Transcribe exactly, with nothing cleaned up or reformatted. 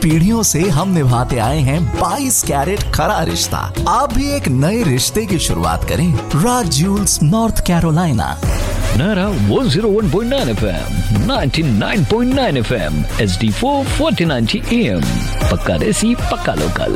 पीढ़ियों से हम निभाते आए हैं बाईस कैरेट खरा रिश्ता। आप भी एक नए रिश्ते की शुरुआत करें। राज Jules, north Carolina. Nara one oh one point nine F M, ninety-nine point nine F M, H D four forty ninety A M. पक्का देसी, पक्का लोकल।